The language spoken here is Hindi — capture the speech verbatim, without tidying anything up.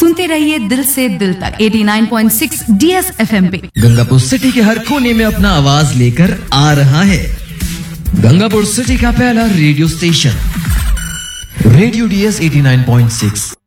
सुनते रहिए दिल से दिल तक eighty nine point six D S F M पे। गंगापुर सिटी के हर कोने में अपना आवाज लेकर आ रहा है गंगापुर सिटी का पहला radio station radio D S eighty nine point six.